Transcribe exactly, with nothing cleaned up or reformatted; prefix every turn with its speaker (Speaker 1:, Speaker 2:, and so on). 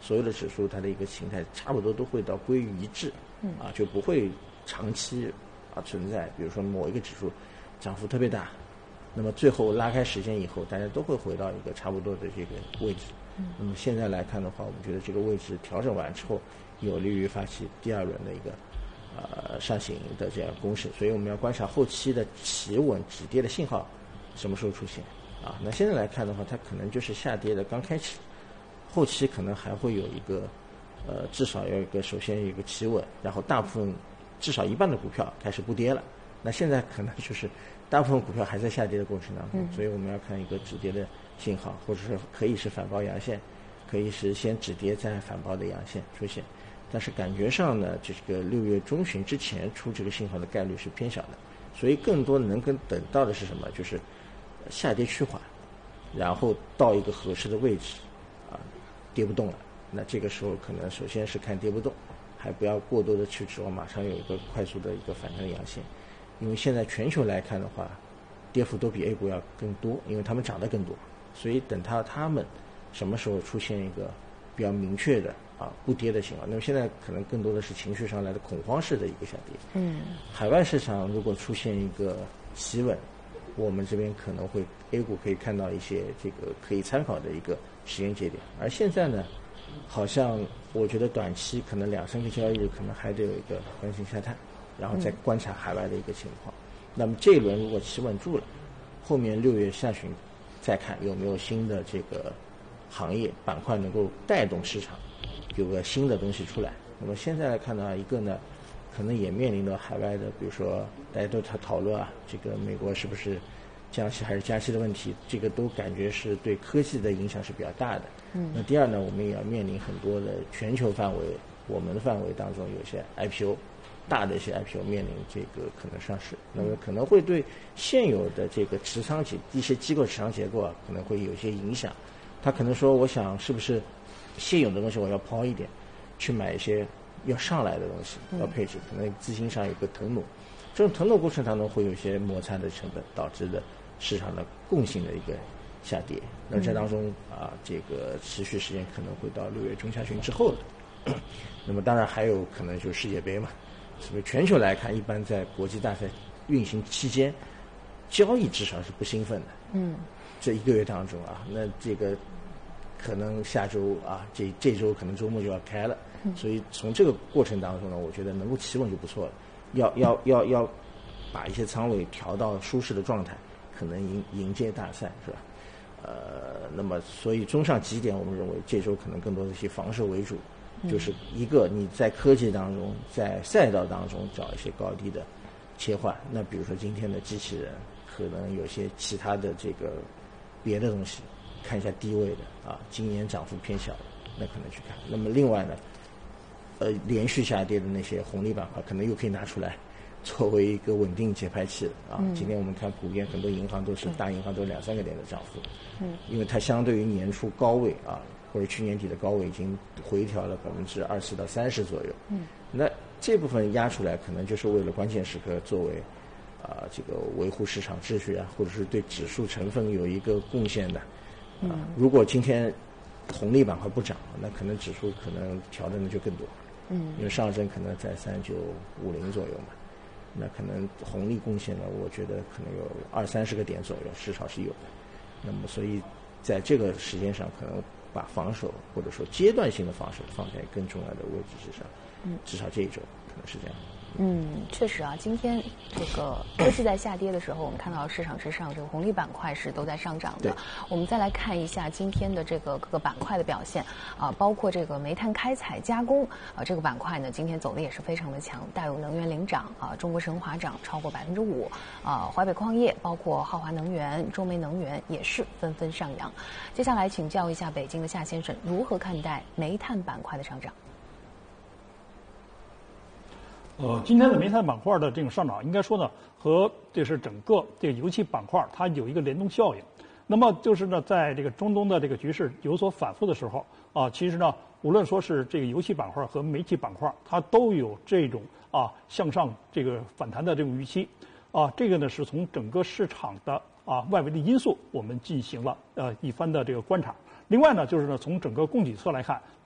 Speaker 1: 所有的指数它的一个形态差不多都会到归于一致，嗯啊就不会长期啊存在，比如说某一个指数涨幅特别大，那么最后拉开时间以后，大家都会回到一个差不多的这个位置。嗯，那么现在来看的话，我们觉得这个位置调整完之后，有利于发起第二轮的一个呃上行的这样攻势，所以我们要观察后期的企稳止跌的信号什么时候出现啊？那现在来看的话，它可能就是下跌的刚开始，后期可能还会有一个呃至少有一个首先有一个企稳，然后大部分至少一半的股票开始不跌了。那现在可能就是大部分股票还在下跌的过程当中，嗯、所以我们要看一个止跌的信号，或者是可以是反包阳线，可以是先止跌再反包的阳线出现。但是感觉上呢，这个六月中旬之前出这个信号的概率是偏小的，所以更多能跟等到的是什么？就是下跌趋缓，然后到一个合适的位置，啊，跌不动了。那这个时候可能首先是看跌不动，还不要过多的去指望马上有一个快速的一个反弹的阳线，因为现在全球来看的话，跌幅都比 A 股要更多，因为他们涨得更多，所以等它他们什么时候出现一个比较明确的啊不跌的情况，那么现在可能更多的是情绪上来的恐慌式的一个下跌。嗯，海外市场如果出现一个企稳，我们这边可能会 A 股可以看到一些这个可以参考的一个时间节点，而现在呢，好像我觉得短期可能两三个交易日可能还得有一个关心下探，然后再观察海外的一个情况。嗯、那么这一轮如果企稳住了，后面六月下旬再看有没有新的这个行业板块能够带动市场有个新的东西出来。那么现在来看呢，一个呢可能也面临着海外的，比如说大家都讨讨论啊，这个美国是不是降息还是加息的问题，这个都感觉是对科技的影响是比较大的。嗯，那第二呢，我们也要面临很多的全球范围，我们的范围当中有些 I P O， 大的一些 I P O 面临这个可能上市，那么可能会对现有的这个持仓结一些机构持仓结构啊，可能会有一些影响。他可能说，我想是不是现有的东西我要抛一点，去买一些要上来的东西，要配置，可能资金上有个腾挪，这种腾挪过程当中会有一些摩擦的成本，导致的市场的共性的一个下跌。那这当中啊，这个持续时间可能会到六月中下旬之后的。那么当然还有可能就是世界杯嘛，所以全球来看，一般在国际大赛运行期间，交易至少是不兴奋的。嗯，这一个月当中啊，那这个可能下周啊，这这周可能周末就要开了。所以从这个过程当中呢，我觉得能够企稳就不错了。要要要要把一些仓位调到舒适的状态，可能迎迎接大赛，是吧？呃，那么所以综上几点，我们认为这周可能更多的是防守为主，就是一个你在科技当中，在赛道当中找一些高低的切换。那比如说今天的机器人，可能有些其他的这个别的东西，看一下低位的啊，今年涨幅偏小的，那可能去看。那么另外呢，呃，连续下跌的那些红利板块，可能又可以拿出来作为一个稳定节拍器了啊。嗯、今天我们看普遍很多银行都是大银行都有两三个点的涨幅，嗯，因为它相对于年初高位啊，或者去年底的高位已经回调了百分之二十到三十左右，嗯，那这部分压出来，可能就是为了关键时刻作为啊这个维护市场秩序啊，或者是对指数成分有一个贡献的，啊，嗯、如果今天红利板块不涨，那可能指数可能调整的就更多。嗯，因为上证可能在三九五零左右嘛，那可能红利贡献呢，我觉得可能有二三十个点左右，至少是有的。那么，所以在这个时间上，可能把防守或者说阶段性的防守放在更重要的位置之上。嗯，至少这一周可能是这样。
Speaker 2: 嗯，确实啊，今天这个科技在下跌的时候，我们看到市场之上这个红利板块是都在上涨的。我们再来看一下今天的这个各个板块的表现啊，包括这个煤炭开采加工啊这个板块呢，今天走的也是非常的强，大有能源领涨啊，中国神华涨超过百分之五啊，淮北矿业包括浩华能源、中煤能源也是纷纷上扬。接下来请教一下北京的夏先生，如何看待煤炭板块的上涨？
Speaker 3: 呃，今天的煤炭板块的这种上涨，应该说呢，和这是整个这个油气板块它有一个联动效应。那么就是呢，在这个中东的这个局势有所反复的时候啊，其实呢，无论说是这个油气板块和煤气板块，它都有这种啊向上这个反弹的这种预期啊。这个呢是从整个市场的啊外围的因素，我们进行了呃一番的这个观察。另外呢，就是呢从整个供给侧来看。